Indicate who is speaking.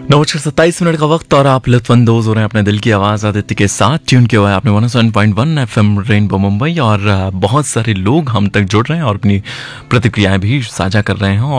Speaker 1: नमस्कार, 27 मिनट का वक्त और आप लुत्फानंदोज हो रहे हैं अपने दिल की आवाज़ आदित्य के साथ। ट्यून किया हुआ है आपने 107.1 एफएम रेनबो मुंबई और बहुत सारे लोग हम तक जुड़ रहे हैं और अपनी प्रतिक्रियाएं भी साझा कर रहे हैं।